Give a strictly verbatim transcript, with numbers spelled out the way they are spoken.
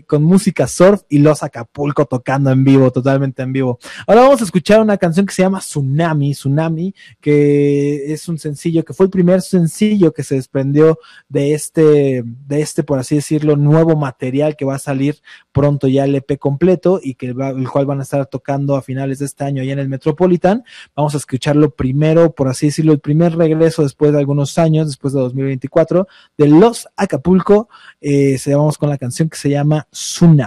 con música surf y Los Acapulco tocando en vivo, totalmente en vivo. Ahora vamos a escuchar una canción que se llama Tsunami, Tsunami, que es un sencillo, que fue el primer sencillo que se desprendió de este, de este, por así decirlo, nuevo material que va a salir pronto ya el E P completo y que va, el cual van a estar tocando a finales de este año allá en el Metropolitan. Vamos a escucharlo primero, por así decirlo, el primer regreso después de algunos años, después de dos mil veinticuatro, de Los Acapulco. Eh, se vamos con la canción que se llama Tsunami.